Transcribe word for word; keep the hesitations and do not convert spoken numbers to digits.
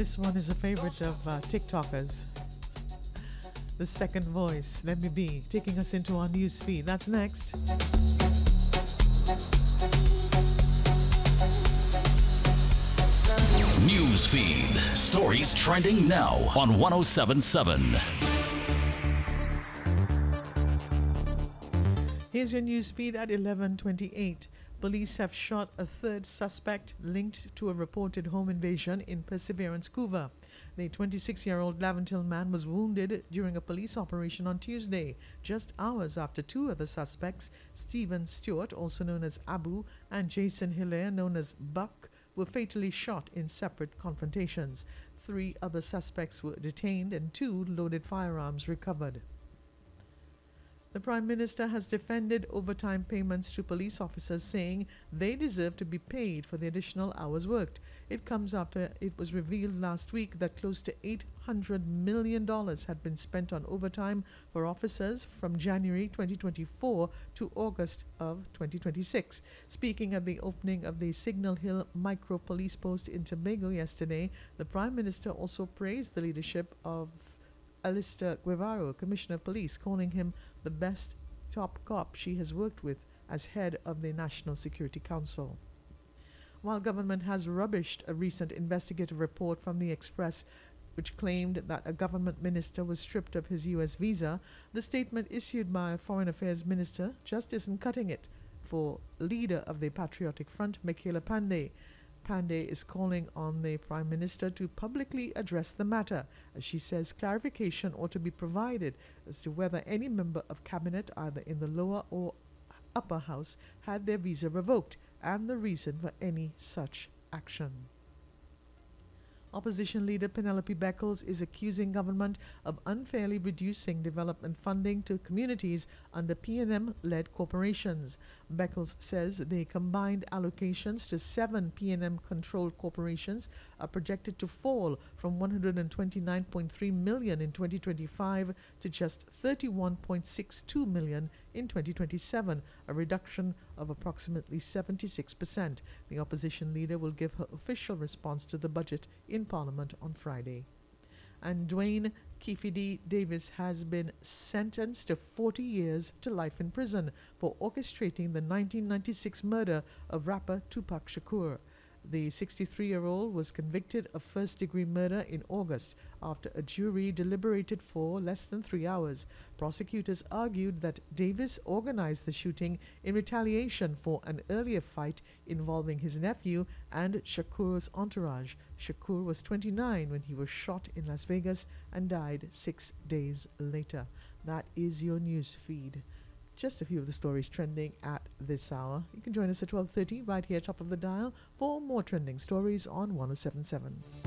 This one is a favorite of uh, TikTokers. The Second Voice, Let Me Be, taking us into our news feed. That's next. News feed. Stories trending now on one oh seven point seven. Here's your news feed at eleven twenty-eight. Police have shot a third suspect linked to a reported home invasion in Perseverance, Couva. The twenty-six-year-old Laventille man was wounded during a police operation on Tuesday, just hours after two other suspects, Stephen Stewart, also known as Abu, and Jason Hilaire, known as Buck, were fatally shot in separate confrontations. Three other suspects were detained and two loaded firearms recovered. The Prime Minister has defended overtime payments to police officers, saying they deserve to be paid for the additional hours worked. It comes after it was revealed last week that close to eight hundred million dollars had been spent on overtime for officers from January twenty twenty-four to August of twenty twenty-six. Speaking at the opening of the Signal Hill Micro Police Post in Tobago yesterday, the Prime Minister also praised the leadership of Alistair Guevara, Commissioner of Police, calling him the best top cop she has worked with as head of the National Security Council. While government has rubbished a recent investigative report from the Express which claimed that a government minister was stripped of his U S visa, the statement issued by Foreign Affairs Minister just isn't cutting it for leader of the Patriotic Front, Michaela Pandey. Pandey is calling on the Prime Minister to publicly address the matter, as she says clarification ought to be provided as to whether any member of cabinet, either in the lower or upper house, had their visa revoked and the reason for any such action. Opposition leader Penelope Beckles is accusing government of unfairly reducing development funding to communities under P N M-led corporations. Beckles says the combined allocations to seven P N M-controlled corporations are projected to fall from one hundred twenty-nine point three million dollars in twenty twenty-five to just thirty-one point six two million dollars in twenty twenty-seven, a reduction of approximately seventy-six percent. The opposition leader will give her official response to the budget in Parliament on Friday. And Dwayne Kefidi Davis has been sentenced to forty years to life in prison for orchestrating the nineteen ninety-six murder of rapper Tupac Shakur. The sixty-three-year-old was convicted of first-degree murder in August after a jury deliberated for less than three hours. Prosecutors argued that Davis organized the shooting in retaliation for an earlier fight involving his nephew and Shakur's entourage. Shakur was twenty-nine when he was shot in Las Vegas and died six days later. That is your news feed. Just a few of the stories trending at this hour. You can join us at twelve thirty right here top of the dial for more trending stories on one oh seven point seven.